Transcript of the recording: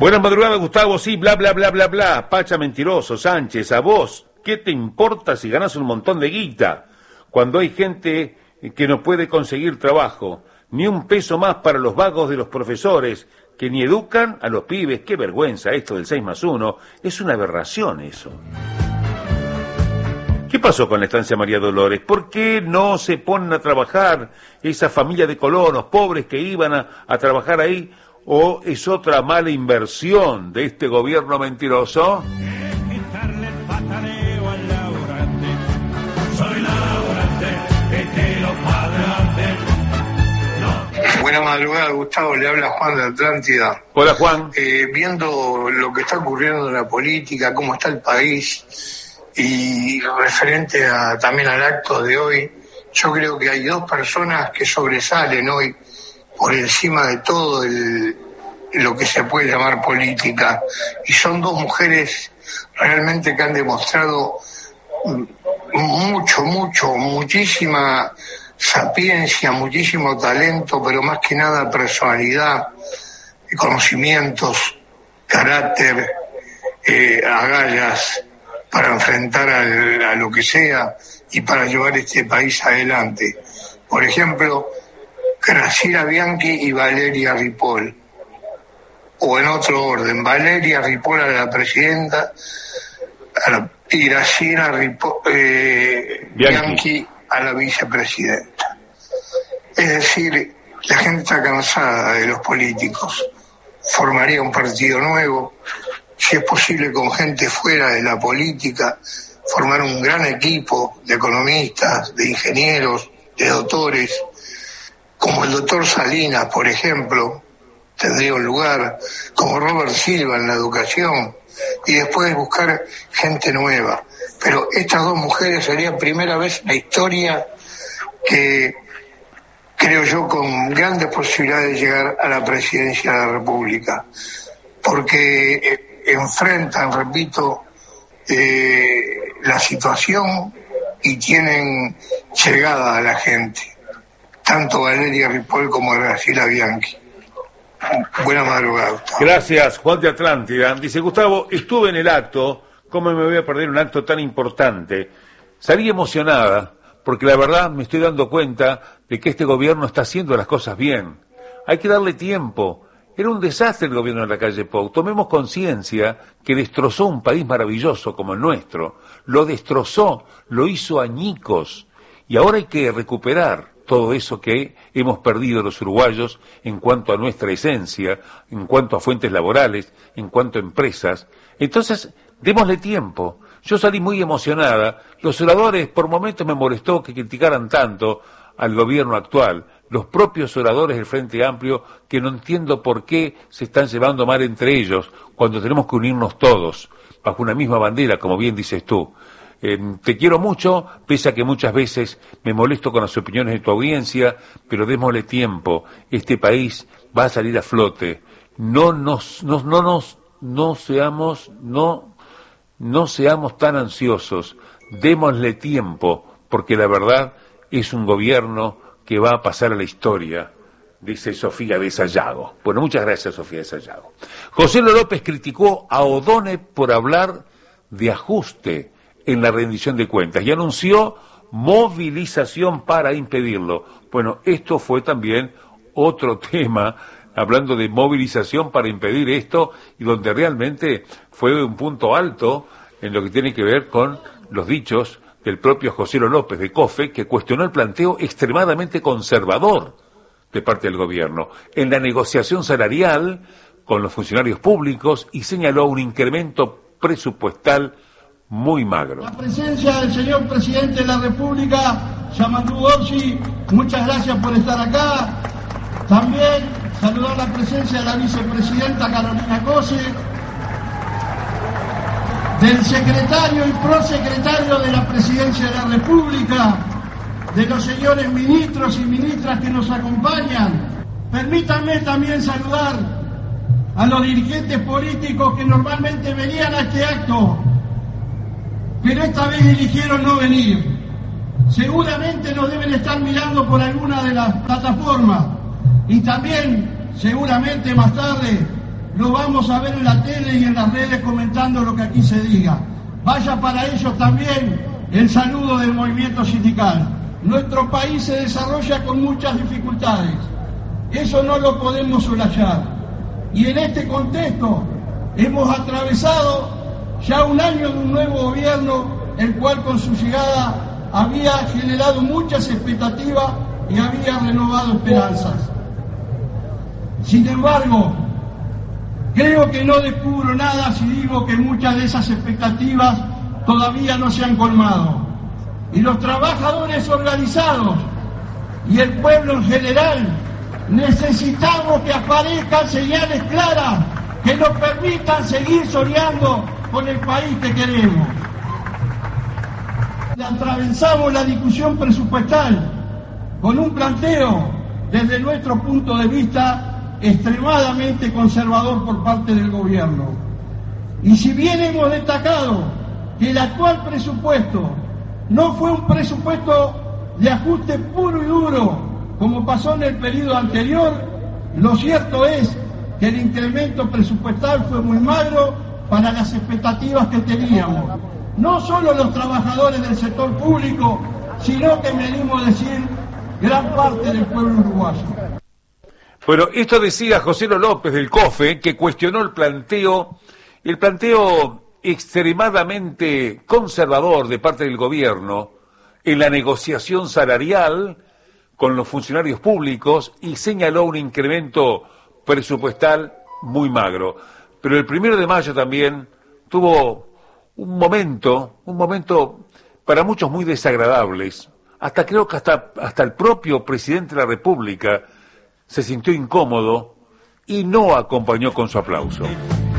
Buenas madrugadas, Gustavo. Sí, bla, bla, bla, bla, bla. Pacha mentiroso, Sánchez, a vos. ¿Qué te importa si ganás un montón de guita? Cuando hay gente que no puede conseguir trabajo. Ni un peso más para los vagos de los profesores, que ni educan a los pibes. Qué vergüenza esto del 6+1. Es una aberración eso. ¿Qué pasó con la estancia María Dolores? ¿Por qué no se ponen a trabajar esa familia de colonos pobres que iban a trabajar ahí? ¿O es otra mala inversión de este gobierno mentiroso? Buena madrugada, Gustavo, le habla Juan de Atlántida. Hola, Juan. Viendo lo que está ocurriendo en la política, cómo está el país, y referente también al acto de hoy, yo creo que hay dos personas que sobresalen hoy por encima de todo lo que se puede llamar política, y son dos mujeres realmente que han demostrado muchísima sapiencia, muchísimo talento, pero más que nada personalidad, conocimientos, carácter, agallas para enfrentar a lo que sea y para llevar este país adelante. Por ejemplo, Graciela Bianchi y Valeria Ripoll, o en otro orden, Valeria Ripoll a la presidenta y Graciela Bianchi a la vicepresidenta. Es decir, la gente está cansada de los políticos. Formaría un partido nuevo, si es posible con gente fuera de la política, formar un gran equipo de economistas, de ingenieros, de doctores, como el doctor Salinas, por ejemplo, tendría un lugar, como Robert Silva en la educación, y después buscar gente nueva. Pero estas dos mujeres sería primera vez en la historia que, creo yo, con grandes posibilidades de llegar a la presidencia de la República, porque enfrentan, repito, la situación y tienen llegada a la gente, tanto Valeria Ripoll como Graciela Bianchi. Buena madrugada, Gustavo. Gracias, Juan de Atlántida. Dice, Gustavo, estuve en el acto, ¿cómo me voy a perder un acto tan importante? Salí emocionada, porque la verdad me estoy dando cuenta de que este gobierno está haciendo las cosas bien. Hay que darle tiempo. Era un desastre el gobierno de la calle Pou. Tomemos conciencia que destrozó un país maravilloso como el nuestro. Lo destrozó, lo hizo añicos. Y ahora hay que recuperar todo eso que hemos perdido los uruguayos en cuanto a nuestra esencia, en cuanto a fuentes laborales, en cuanto a empresas. Entonces, démosle tiempo. Yo salí muy emocionada. Los oradores, por momentos me molestó que criticaran tanto al gobierno actual. Los propios oradores del Frente Amplio, que no entiendo por qué se están llevando mal entre ellos, cuando tenemos que unirnos todos, bajo una misma bandera, como bien dices tú. Te quiero mucho, pese a que muchas veces me molesto con las opiniones de tu audiencia, pero démosle tiempo. Este país va a salir a flote. No seamos tan ansiosos. Démosle tiempo, porque la verdad es un gobierno que va a pasar a la historia, dice Sofía de Sayago. Bueno, muchas gracias, Sofía de Sayago. José López criticó a O'Donnell por hablar de ajuste en la rendición de cuentas y anunció movilización para impedirlo. Bueno, esto fue también otro tema, hablando de movilización para impedir esto, y donde realmente fue un punto alto en lo que tiene que ver con los dichos del propio José López de COFE, que cuestionó el planteo extremadamente conservador de parte del gobierno en la negociación salarial con los funcionarios públicos y señaló un incremento presupuestal muy magro. La presencia del señor presidente de la República, Yamandu Gorsi, muchas gracias por estar acá. También saludar la presencia de la vicepresidenta Carolina Cose, del secretario y prosecretario de la Presidencia de la República, de los señores ministros y ministras que nos acompañan. Permítanme también saludar a los dirigentes políticos que normalmente venían a este acto, pero esta vez eligieron no venir. Seguramente nos deben estar mirando por alguna de las plataformas, y también seguramente más tarde lo vamos a ver en la tele y en las redes comentando lo que aquí se diga. Vaya para ellos también el saludo del movimiento sindical. Nuestro país se desarrolla con muchas dificultades, eso no lo podemos soslayar. Y en este contexto hemos atravesado ya un año de un nuevo gobierno, el cual con su llegada había generado muchas expectativas y había renovado esperanzas. Sin embargo, creo que no descubro nada si digo que muchas de esas expectativas todavía no se han colmado. Y los trabajadores organizados y el pueblo en general necesitamos que aparezcan señales claras que nos permitan seguir soñando con el país que queremos. Atravesamos la discusión presupuestal con un planteo, desde nuestro punto de vista, extremadamente conservador por parte del gobierno. Y si bien hemos destacado que el actual presupuesto no fue un presupuesto de ajuste puro y duro, como pasó en el periodo anterior, lo cierto es que el incremento presupuestal fue muy magro para las expectativas que teníamos. No solo los trabajadores del sector público, sino que me animo a decir gran parte del pueblo uruguayo. Bueno, esto decía José López del COFE, que cuestionó el planteo extremadamente conservador de parte del gobierno en la negociación salarial con los funcionarios públicos y señaló un incremento presupuestal muy magro. Pero el 1 de mayo también tuvo un momento para muchos muy desagradables. Creo que hasta el propio presidente de la República se sintió incómodo y no acompañó con su aplauso.